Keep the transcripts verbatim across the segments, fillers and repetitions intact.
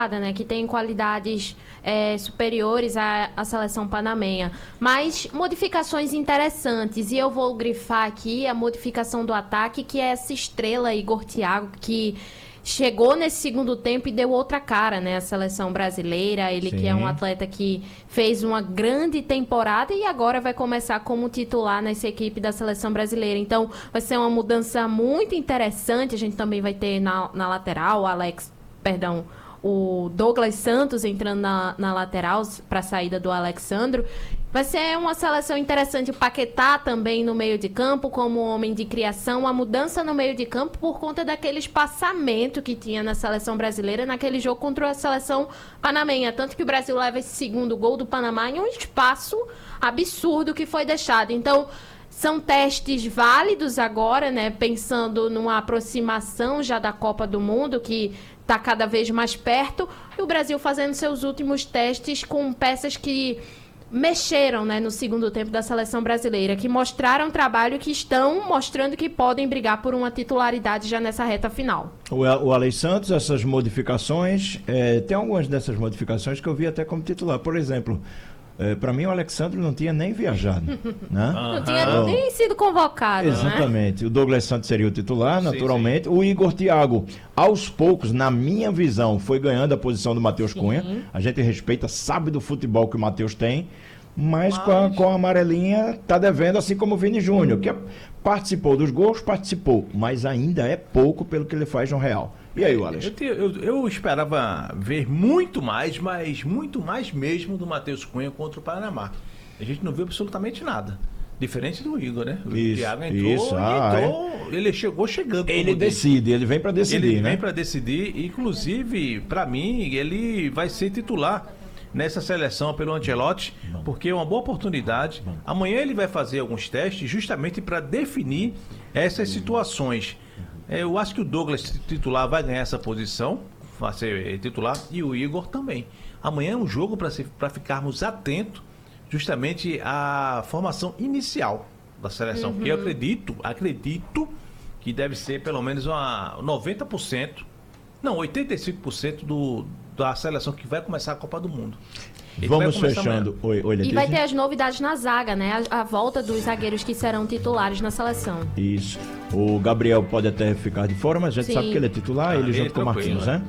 né, que tem qualidades é, superiores à, à seleção panamenha, mas modificações interessantes, e eu vou grifar aqui a modificação do ataque, que é essa estrela Igor Thiago, que chegou nesse segundo tempo e deu outra cara, né, à seleção brasileira. Ele Sim. que é um atleta que fez uma grande temporada e agora vai começar como titular nessa equipe da seleção brasileira. Então vai ser uma mudança muito interessante. A gente também vai ter na, na lateral o Alex, perdão, o Douglas Santos entrando na, na lateral para a saída do Alexandro. Vai ser uma seleção interessante. O Paquetá também no meio de campo, como homem de criação. A mudança no meio de campo por conta daquele espaçamento que tinha na seleção brasileira naquele jogo contra a seleção panamenha. Tanto que o Brasil leva esse segundo gol do Panamá em um espaço absurdo que foi deixado. Então, são testes válidos agora, né? Pensando numa aproximação já da Copa do Mundo, que está cada vez mais perto, e o Brasil fazendo seus últimos testes com peças que mexeram, né, no segundo tempo da seleção brasileira, que mostraram trabalho, que estão mostrando que podem brigar por uma titularidade já nessa reta final. O, o Alex Santos, essas modificações, é, tem algumas dessas modificações que eu vi até como titular. Por exemplo, é, para mim o Alexandre não tinha nem viajado. Né? Não tinha então, nem sido convocado. Exatamente. Né? O Douglas Santos seria o titular, naturalmente. Sim, sim. O Igor Thiago, aos poucos, na minha visão, foi ganhando a posição do Matheus Cunha. A gente respeita, sabe do futebol que o Matheus tem, mas, mas... Com, a, com a amarelinha tá devendo, assim como o Vini Júnior, que participou dos gols, participou, mas ainda é pouco pelo que ele faz no Real. E aí, Wallace? Eu, eu, eu esperava ver muito mais, mas muito mais mesmo do Matheus Cunha contra o Panamá. A gente não viu absolutamente nada. Diferente do Igor, né? O isso, Thiago entrou, isso. Ah, entrou é. ele chegou chegando. Ele decide, dele. ele vem para decidir, ele né? Ele vem para decidir, inclusive, para mim, ele vai ser titular nessa seleção pelo Ancelotti, porque é uma boa oportunidade. Amanhã ele vai fazer alguns testes justamente para definir essas situações. Eu acho que o Douglas titular vai ganhar essa posição, vai ser titular, e o Igor também. Amanhã é um jogo para ficarmos atentos justamente à formação inicial da seleção, uhum. que eu acredito, acredito que deve ser pelo menos uma noventa por cento, não, oitenta e cinco por cento do, da seleção que vai começar a Copa do Mundo. Ele Vamos fechando. Oi, oi, e vai ter as novidades na zaga, né? A, a volta dos zagueiros que serão titulares na seleção. Isso. O Gabriel pode até ficar de fora, mas a gente Sim. sabe que ele é titular, ah, ele, ele junto com o Marquinhos, né?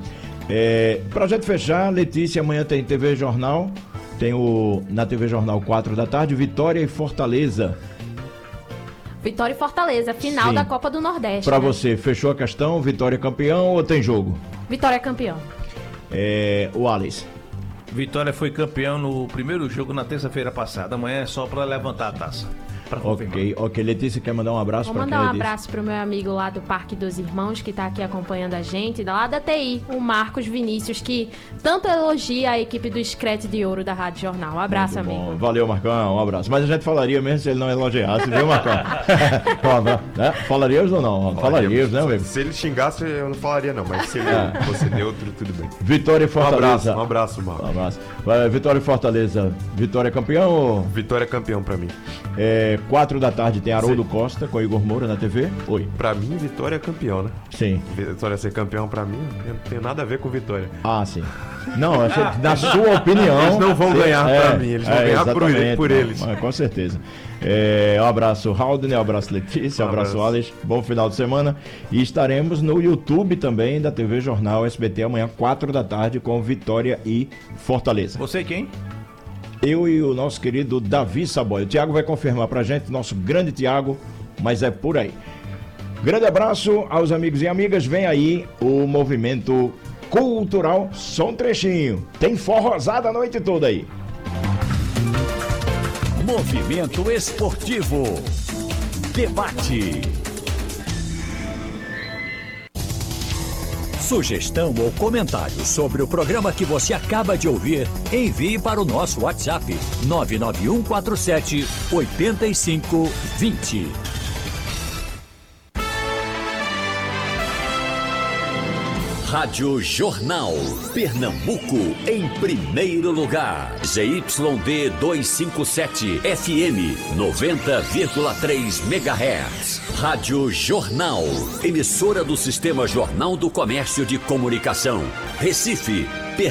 É, pra gente fechar, Letícia, amanhã tem T V Jornal, tem o na T V Jornal quatro da tarde, Vitória e Fortaleza. Vitória e Fortaleza, final Sim. da Copa do Nordeste. Pra né? você, fechou a questão, Vitória campeão ou tem jogo? Vitória campeão. É, o Alex. Vitória foi campeão no primeiro jogo na terça-feira passada. Amanhã é só para levantar a taça. Ok, ok. Letícia, quer mandar um abraço para quem? Vou mandar um abraço para o meu amigo lá do Parque dos Irmãos, que está aqui acompanhando a gente, lá da T I, o Marcos Vinícius, que tanto elogia a equipe do Screte de Ouro da Rádio Jornal. Um abraço, Muito amigo. Bom. Valeu, Marcão, um abraço. Mas a gente falaria mesmo se ele não elogiasse, viu, Marcão? né? Falaríamos ou não? Falaríamos, né, amigo? Se ele xingasse, eu não falaria não, mas se ele é. fosse neutro, tudo bem. Vitória e Fortaleza. Um abraço, um abraço, Marcos. Um abraço. Vitória e Fortaleza. Vitória campeão ou... Vitória campeão pra mim. É... Quatro da tarde tem Haroldo Sim. Costa com Igor Moura na T V. Oi. Pra mim, Vitória é campeão, né? Sim. Vitória ser campeão pra mim não tem nada a ver com Vitória. Ah, sim. Não, na sua opinião... Eles não vão ganhar é, pra mim, eles vão é, ganhar por, por eles. Não, com certeza. É, um abraço, Haldner, um abraço, Letícia, um abraço, abraço, Alex. Bom final de semana. E estaremos no YouTube também da T V Jornal S B T amanhã, quatro da tarde, com Vitória e Fortaleza. Você e quem? Eu e o nosso querido Davi Saboia. O Thiago vai confirmar pra gente, nosso grande Thiago, mas é por aí. Grande abraço aos amigos e amigas. Vem aí o movimento cultural. Só um trechinho. Tem forrosada a noite toda aí. Movimento esportivo. Debate. Sugestão ou comentário sobre o programa que você acaba de ouvir, envie para o nosso WhatsApp nove nove um quatro sete oito cinco dois zero. Rádio Jornal, Pernambuco, em primeiro lugar. Z Y D duzentos e cinquenta e sete, F M, noventa vírgula três megahertz. Rádio Jornal, emissora do Sistema Jornal do Comércio de Comunicação. Recife,